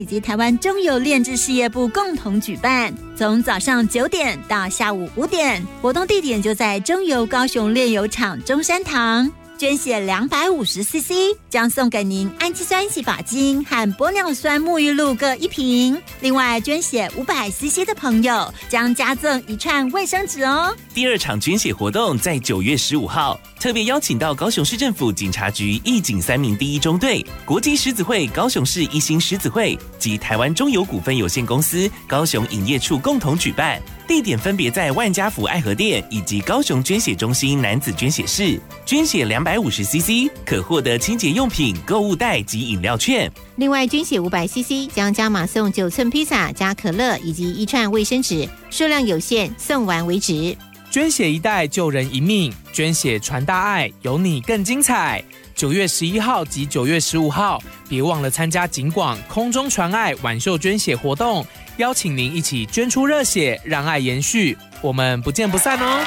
以及台湾中油炼制事业部共同举办，从早上9点到下午5点，活动地点就在中油高雄炼油厂中山堂。捐血250cc 将送给您氨基酸洗发精和玻尿酸沐浴露各1瓶，另外捐血500cc 的朋友将加赠1串卫生纸哦。 第2场捐血活动在9月15号，特别邀请到高雄市政府警察局义警3名第1中队、国际狮子会高雄市一心狮子会及台湾中油股份有限公司高雄营业处共同举办，地点分别在万家福爱河店以及高雄捐血中心男子捐血室。捐血250cc 可获得清洁用品、购物袋及饮料券。 另外捐血500cc 将加码送9寸披萨加可乐以及1串卫生纸，数量有限，送完为止。 捐血一袋救人一命，捐血传大爱，有你更精彩。9月11号及9月15号，别忘了参加警广空中传爱晚秀捐血活动，邀请您一起捐出热血，让爱延续。我们不见不散哦。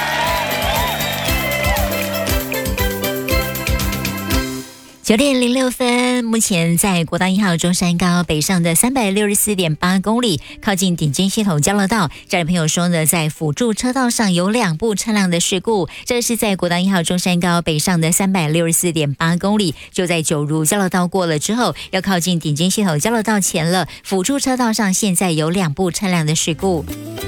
9点06分，目前在国道1号中山高北上的364.8公里，靠近顶尖系统交流道，家人朋友说呢，在辅助车道上有2部车辆的事故，这是在国道1号中山高北上的364.8公里，就在九如交流道过了之后，要靠近顶尖系统交流道前了，辅助车道上现在有2部车辆的事故。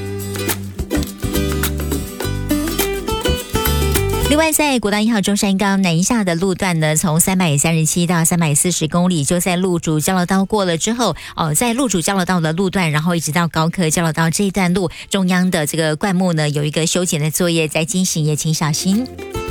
另外，在国道1号中山高南下的路段呢，从337到340公里，就在路竹交流道过了之后，在路竹交流道的路段，然后一直到高科交流道这一段路，中央的这个灌木呢，有一个修剪的作业在进行，也请小心。